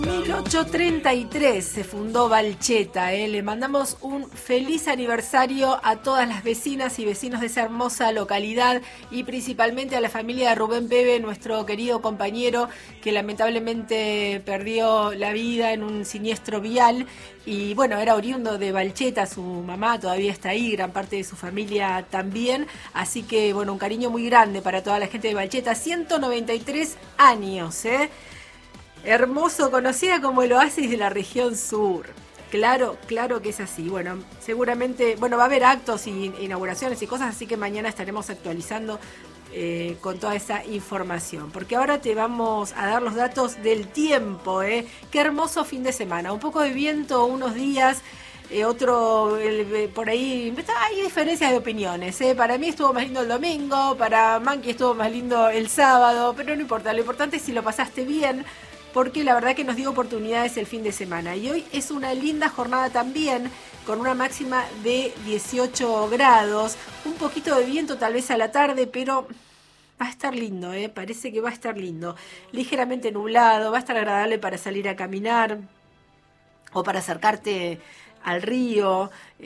1833 se fundó Valcheta, Le mandamos un feliz aniversario a todas las vecinas y vecinos de esa hermosa localidad y principalmente a la familia de Rubén Bebe, nuestro querido compañero que lamentablemente perdió la vida en un siniestro vial. Y bueno, era oriundo de Valcheta, su mamá todavía está ahí, gran parte de su familia también, así que bueno, un cariño muy grande para toda la gente de Valcheta. 193 años, hermoso, conocida como el oasis de la región sur. Claro que es así. Bueno, seguramente, va a haber actos y inauguraciones y cosas, así que mañana estaremos actualizando con toda esa información. Porque ahora te vamos a dar los datos del tiempo, Qué hermoso fin de semana. Un poco de viento unos días, otro por ahí. Hay diferencias de opiniones, Para mí estuvo más lindo el domingo, para Manqui estuvo más lindo el sábado, pero no importa. Lo importante es si lo pasaste bien, porque la verdad que nos dio oportunidades el fin de semana. Y hoy es una linda jornada también, con una máxima de 18 grados, un poquito de viento tal vez a la tarde, pero va a estar lindo, parece que va a estar lindo. Ligeramente nublado, va a estar agradable para salir a caminar o para acercarte al río,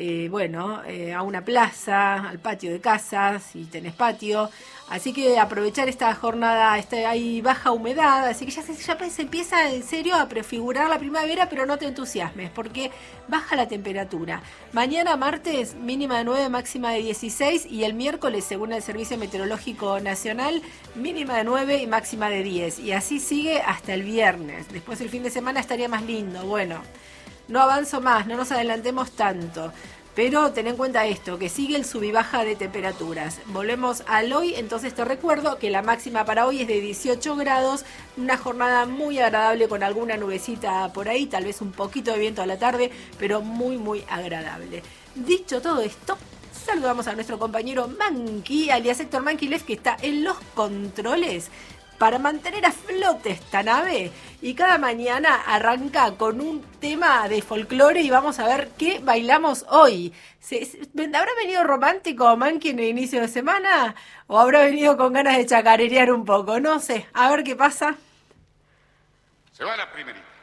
a una plaza, al patio de casa, si tenés patio. Así que aprovechar esta jornada, hay baja humedad, así que ya se empieza en serio a prefigurar la primavera, pero no te entusiasmes, porque baja la temperatura. Mañana martes, mínima de 9, máxima de 16, y el miércoles, según el Servicio Meteorológico Nacional, mínima de 9 y máxima de 10. Y así sigue hasta el viernes. Después el fin de semana estaría más lindo. Bueno, no avanzo más, no nos adelantemos tanto, pero ten en cuenta esto, que sigue el sub y baja de temperaturas. Volvemos al hoy, entonces te recuerdo que la máxima para hoy es de 18 grados, una jornada muy agradable con alguna nubecita por ahí, tal vez un poquito de viento a la tarde, pero muy, muy agradable. Dicho todo esto, saludamos a nuestro compañero Manqui, alias Héctor Manquilev, que está en los controles para mantener a flote esta nave, y cada mañana arranca con un tema de folclore y vamos a ver qué bailamos hoy. ¿Habrá venido romántico Manqui en el inicio de semana o habrá venido con ganas de chacarerear un poco? No sé, a ver qué pasa. Se va la primerita.